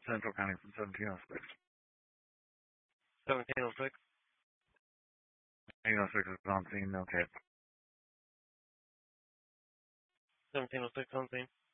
Central County from 1706. 1706? 1706 is on scene, okay. 1706 on scene.